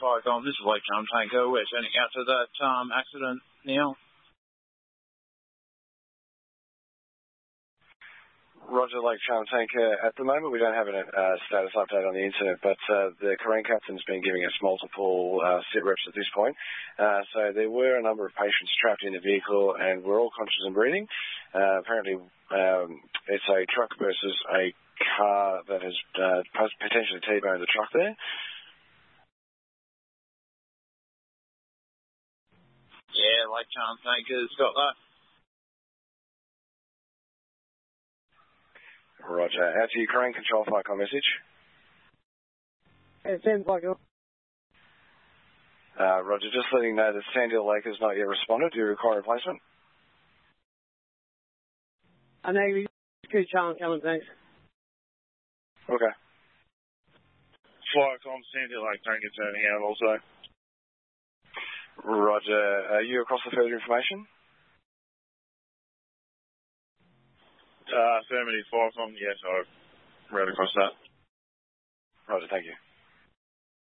Falcon, this is Lake Charm Tanker. We're sending out to that accident now. Roger, Lake Charm Tanker. At the moment, we don't have a status update on the incident, but the Careen Captain's been giving us multiple sit reps at this point. So there were a number of patients trapped in the vehicle, and we're all conscious and breathing. Apparently, it's a truck versus a car that has potentially T-boned the truck there. Yeah, Lake Charm Tanker's got that. Roger. Out to Ukraine, control Falcon message. Hey, 10 Falcon. Roger, just letting you know that Sandhill Lake has not yet responded. Do you require replacement? I know you good challenge coming, thanks. Okay. Falcon, Sandhill Lake Tanker turning out also. Roger. Are you across the further information? Affirmative, Falcon. Yes, I've read across that. Roger, thank you.